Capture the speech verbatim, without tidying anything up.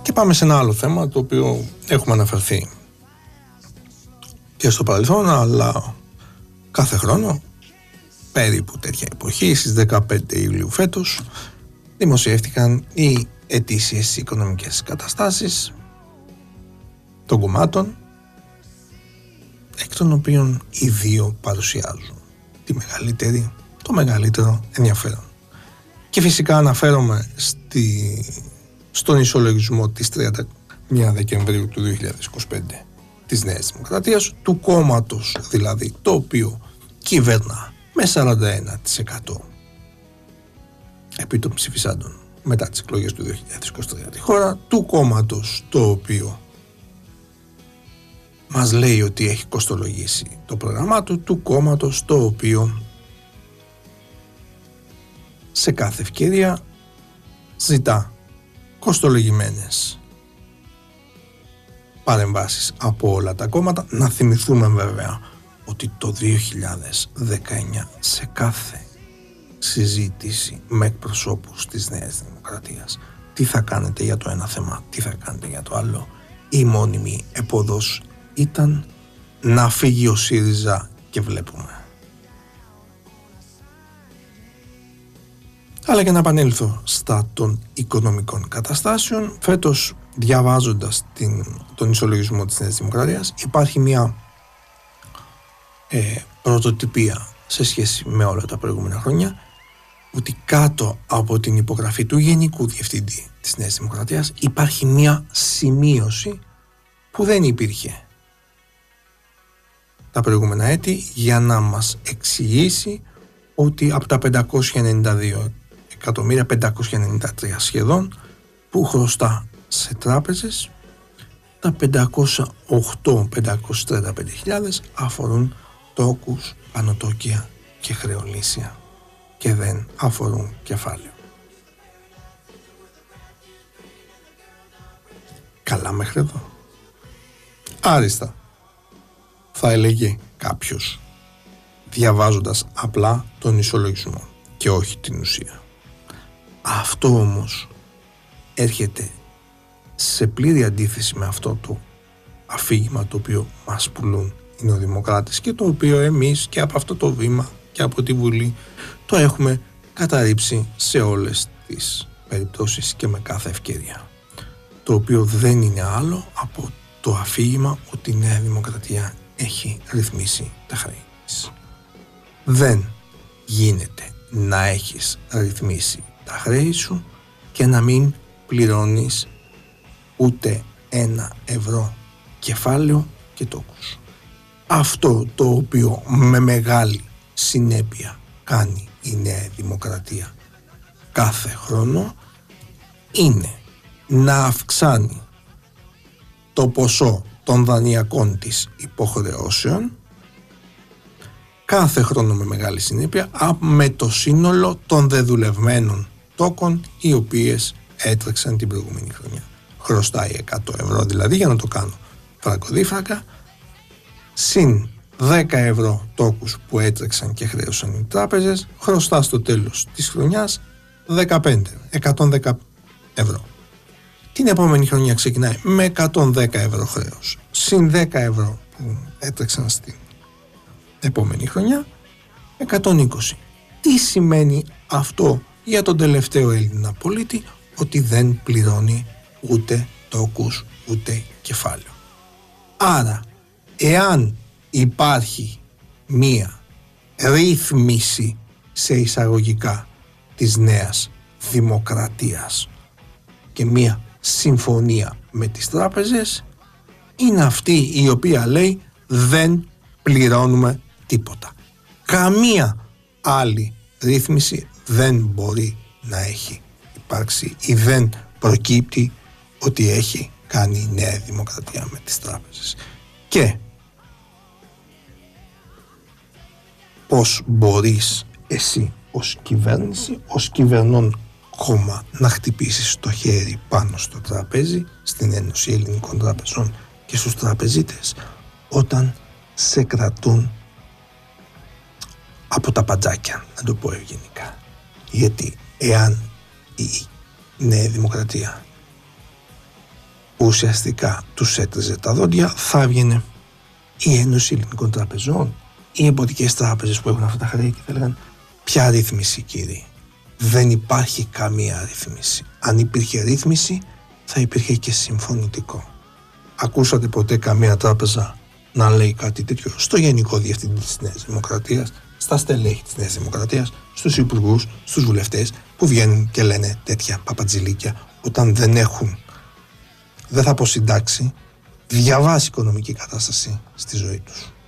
Και πάμε σε ένα άλλο θέμα το οποίο έχουμε αναφερθεί και στο παρελθόν, αλλά κάθε χρόνο περίπου τέτοια εποχή, στις δεκαπέντε Ιουλίου φέτος, δημοσιεύτηκαν οι ετήσιες οικονομικές καταστάσεις των κομμάτων, εκ των οποίων οι δύο παρουσιάζουν τη μεγαλύτερη, το μεγαλύτερο ενδιαφέρον. Και φυσικά αναφέρομαι στη, στον ισολογισμό της τριάντα μία Δεκεμβρίου του δύο χιλιάδες είκοσι πέντε της Νέας Δημοκρατίας, του κόμματος δηλαδή το οποίο κυβερνά με σαράντα ένα τοις εκατό επί των ψηφισάντων μετά τις εκλογές του δύο χιλιάδες είκοσι τρία τη χώρα, του κόμματος το οποίο μας λέει ότι έχει κοστολογήσει το πρόγραμμά του, του κόμματος το οποίο σε κάθε ευκαιρία ζητά κοστολογημένες παρεμβάσεις από όλα τα κόμματα. Να θυμηθούμε βέβαια ότι το δύο χιλιάδες δεκαεννιά σε κάθε συζήτηση με εκπροσώπους της Νέας Δημοκρατίας, τι θα κάνετε για το ένα θέμα, τι θα κάνετε για το άλλο, η μόνιμη επόδος ήταν να φύγει ο ΣΥΡΙΖΑ και βλέπουμε. Αλλά και να επανέλθω στα των οικονομικών καταστάσεων, φέτος διαβάζοντας την, τον ισολογισμό της Νέας Δημοκρατίας, υπάρχει μια ε, πρωτοτυπία σε σχέση με όλα τα προηγούμενα χρόνια, ότι κάτω από την υπογραφή του Γενικού Διευθυντή της Νέας Δημοκρατίας υπάρχει μια σημείωση που δεν υπήρχε τα προηγούμενα έτη, για να μας εξηγήσει ότι από τα πεντακόσια ενενήντα δύο εκατομμύρια, πεντακόσια ενενήντα τρία σχεδόν, που χρωστά σε τράπεζες, τα πεντακόσια οκτώ με πεντακόσιες τριάντα πέντε χιλιάδες αφορούν τόκους, πανωτόκια και χρεολύσια και δεν αφορούν κεφάλαιο. Καλά μέχρι εδώ. Άριστα, θα έλεγε κάποιος, διαβάζοντας απλά τον ισολογισμό και όχι την ουσία. Αυτό όμως έρχεται σε πλήρη αντίθεση με αυτό το αφήγημα το οποίο μας πουλούν οι νεοδημοκράτες και το οποίο εμείς και από αυτό το βήμα και από τη Βουλή το έχουμε καταρρύψει σε όλες τις περιπτώσεις και με κάθε ευκαιρία, το οποίο δεν είναι άλλο από το αφήγημα ότι η Νέα Δημοκρατία έχει ρυθμίσει τα χρέη της. Δεν γίνεται να έχεις ρυθμίσει τα χρέη σου και να μην πληρώνεις ούτε ένα ευρώ κεφάλαιο και τόκους. Αυτό το οποίο με μεγάλη συνέπεια κάνει η Νέα Δημοκρατία κάθε χρόνο είναι να αυξάνει το ποσό των δανειακών της υποχρεώσεων κάθε χρόνο με μεγάλη συνέπεια με το σύνολο των δεδουλευμένων τόκων οι οποίες έτρεξαν την προηγούμενη χρονιά. Χρωστάει εκατό ευρώ δηλαδή, για να το κάνω φραγκοδίφρακα, συν δέκα ευρώ τόκους που έτρεξαν και χρέωσαν οι τράπεζες, χρωστά στο τέλος της χρονιάς δεκαπέντε, εκατόν δέκα ευρώ. Την επόμενη χρονιά ξεκινάει με εκατόν δέκα ευρώ χρέος, συν δέκα ευρώ που έτρεξαν στην επόμενη χρονιά, εκατόν είκοσι. Τι σημαίνει αυτό για τον τελευταίο Έλληνα πολίτη? Ότι δεν πληρώνει ούτε τόκους ούτε κεφάλαιο. Άρα, εάν υπάρχει μία ρύθμιση σε εισαγωγικά της Νέας Δημοκρατίας και μία συμφωνία με τις τράπεζες, είναι αυτή η οποία λέει δεν πληρώνουμε τίποτα. Καμία άλλη ρύθμιση δεν μπορεί να έχει υπάρξει ή δεν προκύπτει ότι έχει κάνει η Νέα Δημοκρατία με τις τράπεζες. Και πώς μπορείς εσύ ως κυβέρνηση, ως κυβερνών κόμμα να χτυπήσεις το χέρι πάνω στο τραπέζι, στην Ένωση Ελληνικών Τραπεζών και στους τραπεζίτες, όταν σε κρατούν από τα παντζάκια, να το πω ευγενικά. Γιατί εάν η Νέα Δημοκρατία ουσιαστικά τους έτριζε τα δόντια, θα έβγαινε η Ένωση Ελληνικών Τραπεζών, οι εμπορικές τράπεζες που έχουν αυτά τα χρέη και θα έλεγαν ποια ρύθμιση, κύριε? Δεν υπάρχει καμία ρύθμιση. Αν υπήρχε ρύθμιση θα υπήρχε και συμφωνητικό. Ακούσατε ποτέ καμία τράπεζα να λέει κάτι τέτοιο στο Γενικό Διευθυντή της Νέας Δημοκρατίας, στα στελέχη της Νέας Δημοκρατίας, στους υπουργούς, στους βουλευτές που βγαίνουν και λένε τέτοια παπατζηλίκια όταν δεν έχουν, δεν θα πω συντάξει, διαβάσει οικονομική κατάσταση στη ζωή τους?